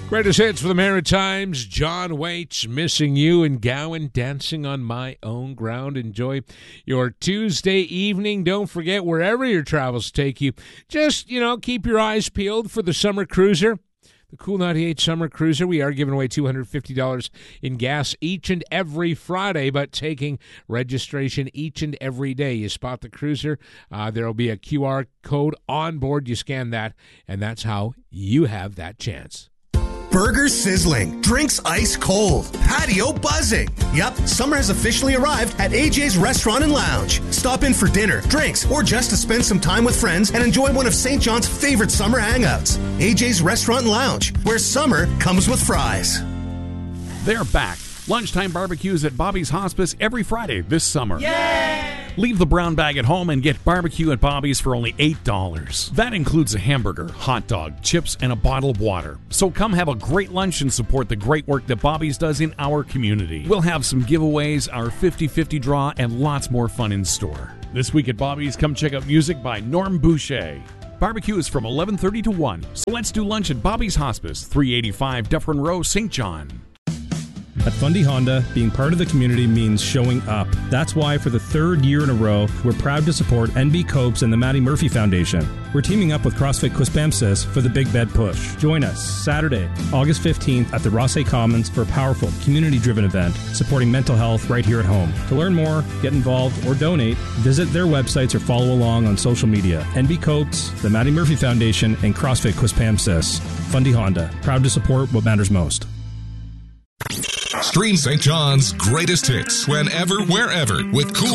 Greatest hits for the Maritimes. John Waits, Missing You, and Gowan, Dancing on My Own Ground. Enjoy your Tuesday evening. Don't forget, wherever your travels take you, just, keep your eyes peeled for the summer cruiser. The Cool 98 Summer Cruiser. We are giving away $250 in gas each and every Friday, but taking registration each and every day. You spot the cruiser, there will be a QR code on board. You scan that, and that's how you have that chance. Burgers sizzling, drinks ice cold, patio buzzing. Yep, summer has officially arrived at AJ's Restaurant and Lounge. Stop in for dinner, drinks, or just to spend some time with friends and enjoy one of St. John's favorite summer hangouts. AJ's Restaurant and Lounge, where summer comes with fries. They're back. Lunchtime barbecues at Bobby's Hospice every Friday this summer. Yay! Leave the brown bag at home and get barbecue at Bobby's for only $8. That includes a hamburger, hot dog, chips, and a bottle of water. So come have a great lunch and support the great work that Bobby's does in our community. We'll have some giveaways, our 50-50 draw, and lots more fun in store. This week at Bobby's, come check out music by Norm Boucher. Barbecue is from 11:30 to 1. So let's do lunch at Bobby's Hospice, 385 Dufferin Row, St. John. At Fundy Honda, being part of the community means showing up. That's why for the third year in a row, we're proud to support NB Copes and the Maddie Murphy Foundation. We're teaming up with CrossFit Quispamsis for the Big Bed Push. Join us Saturday, August 15th at the Rossay Commons for a powerful, community-driven event supporting mental health right here at home. To learn more, get involved, or donate, visit their websites or follow along on social media. NB Copes, the Maddie Murphy Foundation, and CrossFit Quispamsis. Fundy Honda, proud to support what matters most. Stream St. John's greatest hits whenever, wherever with Cool